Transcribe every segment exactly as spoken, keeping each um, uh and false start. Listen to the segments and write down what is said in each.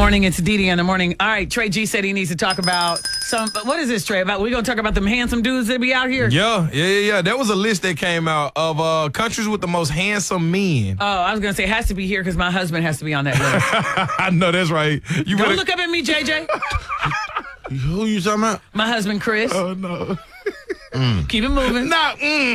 morning. It's Dee Dee in the morning. All right, Trey G said he needs to talk about some. What is this, Trey? About we gonna talk about them handsome dudes that be out here? Yeah, yeah, yeah, yeah. There was a list that came out of uh, countries with the most handsome men. Oh, I was gonna say it has to be here because my husband has to be on that list. I know that's right. You Don't better... look up at me, J J. Who you talking about? My husband, Chris. Oh no. Mm. Keep it moving. Nah, mm.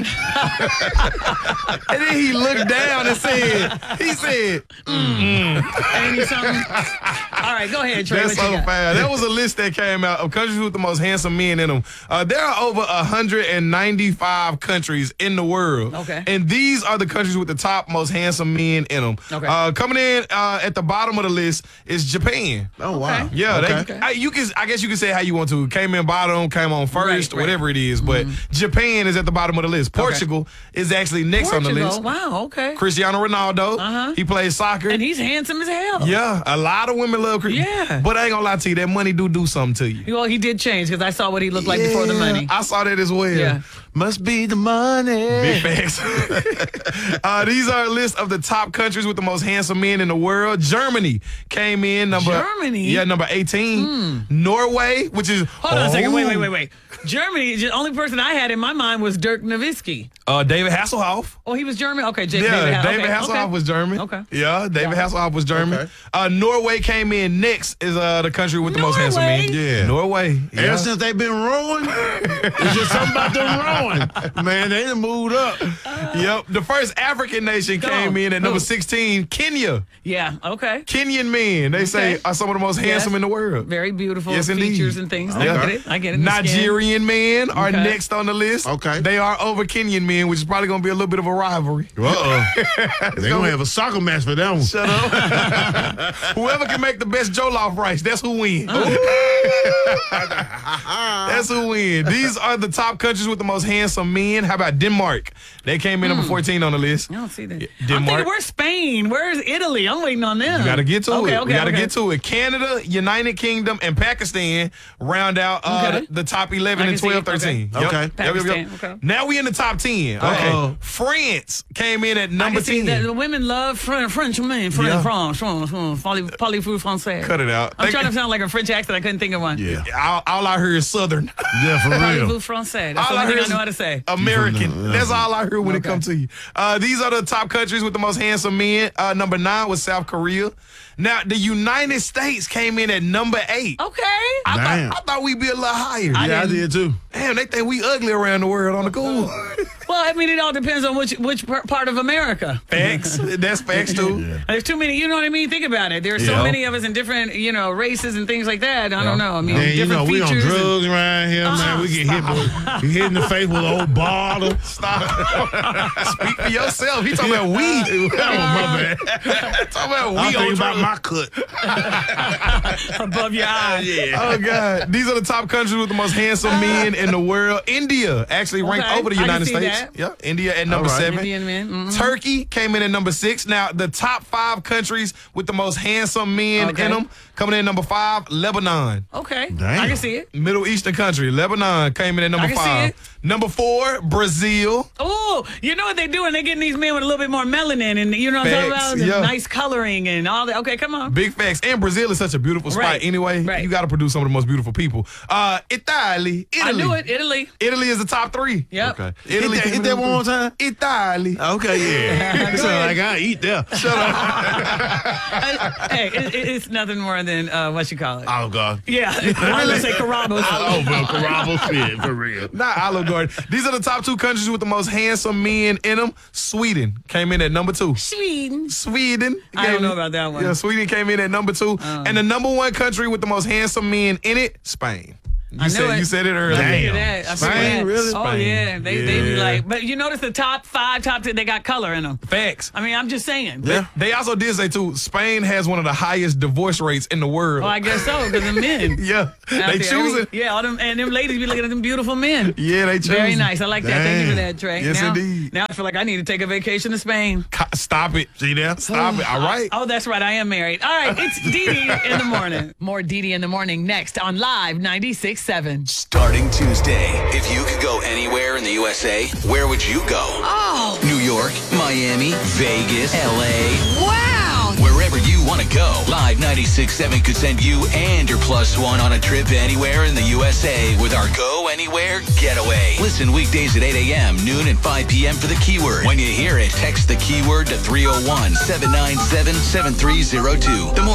And then he looked down and said, he said, mm. Ain't he something? All right, go ahead, Trey. That's so fast. That was a list that came out of countries with the most handsome men in them. Uh, there are over one hundred ninety-five countries in the world. Okay. And these are the countries with the top most handsome men in them. Okay. Uh, coming in uh, at the bottom of the list is Japan. Oh, wow. Okay. Yeah, Okay. they, Okay. I, you can. I guess you can say how you want to. Came in bottom, came on first, Right, right. whatever it is. But Japan is at the bottom of the list. Portugal is actually next on the Portugal. list. Wow, okay. Cristiano Ronaldo. Uh-huh. He plays soccer. And he's handsome as hell. Yeah, a lot of women love Chris. Yeah. But I ain't gonna lie to you, that money do do something to you. Well, he did change because I saw what he looked like before the Yeah, money. I saw that as well. Yeah. Must be the money. Big facts. uh, these are a list of the top countries with the most handsome men in the world. Germany came in number Germany? Yeah, number eighteen. Norway, which is Hold on a second. Wait, Oh. wait, wait, wait. Germany, the only person I had in my mind was Dirk Nowitzki. Uh, David Hasselhoff. Oh, he was German? Okay, J- Yeah, David, Ha- David okay, Hasselhoff okay. was German. Okay. Yeah, David Yeah. Hasselhoff was German. Okay. Uh, Norway came in next is uh, the country with the most handsome Norway? men. Yeah. Norway. Ever Yeah. since they been rowing, it's just something about them rowing. Man, they done moved up. Yep. The first African nation Go came on. in at number Who? sixteen, Kenya. Yeah, okay. Kenyan men, they say, Okay. are some of the most handsome Yes. in the world. Very beautiful Yes, indeed. features and things. I Yeah. get it. I get it. The skin. Nigerian men are Okay. next on the list. Okay. They are over Kenyan men, which is probably going to be a little bit of a rivalry. Uh-oh. They gonna have a soccer match for that one. Shut up. Whoever can make the best jollof rice, that's who wins. That's who wins. These are the top countries with the most handsome men. How about Denmark? They came in number fourteen on the list. I don't see that. I'm Denmark. thinking, where's Spain? Where's Italy? I'm waiting on them. You got to get to okay, it. Okay, we got to okay. get to it. Canada, United Kingdom, and Pakistan round out uh, Okay. the, the top eleven I and can see twelve, it. thirteen. Okay. Yep. Okay. Yep, yep, yep. Pakistan, okay. Now we in the top ten. Okay. Uh-oh. France came in at I number can see that ten. the women love French, French men, French, Yeah. France, France, France, parlez- parlez-vous français. Cut it out. I'm They- trying to sound like a French accent. I couldn't think of one. Yeah. all, all I hear is Southern. Yeah, for Parlez-vous real. français. That's All the I only hear thing I is know how to say. American. Yeah. That's all I hear when it Okay. comes to you. Uh, these are the top countries with the most handsome men. Uh, number nine was South Korea. Now, the United States came in at number eight. Okay. I, Damn. thought, I thought we'd be a little higher. Yeah, I didn't- did too. Damn, they think we ugly around the world on the cool. Well, I mean, it all depends on which which par- part of America. Facts. That's facts, too. Yeah. There's too many, you know what I mean? Think about it. There are so Yeah. many of us in different, you know, races and things like that. I don't know. I mean, Man, you know, different we on features. and- drugs around here, man. We get hit, with, we hit in the face with an old bottle. Stop. Speak for yourself. He talking about we. Oh, my bad. talking about we I'm on thinking about drugs. my cut. above your eyes. Yeah. Oh, God. These are the top countries with the most handsome men in the world. India actually ranked Okay, over the I can United see States. that. Yeah, India at number All right. seven. Indian men. mhm. Turkey came in at number six. Now, the top five countries with the most handsome men Okay. in them, coming in at number five, Lebanon. Okay. Damn. I can see it. Middle Eastern country, Lebanon came in at number I can see five. it. Number four, Brazil. Oh, you know what they're doing? They're getting these men with a little bit more melanin and, you know what I'm Facts, talking about? The yeah. nice coloring and all that. Okay, come on. Big facts. And Brazil is such a beautiful spot Right, anyway. right. You got to produce some of the most beautiful people. Uh, Italy. Italy. I knew it. Italy. Italy is the top three. Yep. Okay. Italy hit that, came hit in that number one more three. time. Italy. Okay, yeah. Go Sound ahead. like I eat there. Shut up. hey, it, it- it's nothing more than, uh, what you call it. Oh, God. Yeah. I was going to say Carrabba's. Oh, bro, Carrabba's fit, for real. Not Olive Garden. These are the top two countries with the most handsome men in them. Sweden came in at number two. Sweden. Sweden. I don't came- know about that one. Yeah, Sweden came in at number two. Oh. And the number one country with the most handsome men in it, Spain. You I knew said it. you said it I earlier. figured Damn. that. I Spain, figured that. really? Oh, Spain. yeah. They, they be Yeah. like, but you notice the top five, top ten, they got color in them. Facts. I mean, I'm just saying. Yeah. They also did say too, Spain has one of the highest divorce rates in the world. Well, I guess so, because the men. yeah, out they there. choosing. Yeah, all them, and them ladies be looking at them beautiful men. Yeah, they choosing. Very nice. I like that. Thank you for Damn. that, Trey. Yes, now, indeed. Now I feel like I need to take a vacation to Spain. Co- Stop it. See there? Stop it. All right. Oh, that's right. I am married. All right. It's Dee Dee in the morning. More Dee Dee in the morning next on Live ninety-six point seven. Starting Tuesday, if you could go anywhere in the U S A, where would you go? Oh, New York, Miami, Vegas, L A. wow. Wherever you want to go. Live ninety-six point seven could send you and your plus one on a trip anywhere in the U S A with our Go Anywhere Getaway. Listen weekdays at eight a.m., noon, and five p.m. for the keyword. When you hear it, text the keyword to three oh one, seven nine seven, seven three oh two. The more